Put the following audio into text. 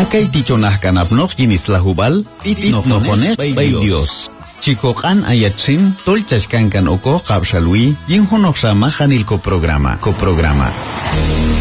Akay tichonah kanapnoq kinislahubal itnoqone bay Dios. Chikoqan ayatsin tolchashkankan oko qabshalwi yinhonoq shama hanilko programa.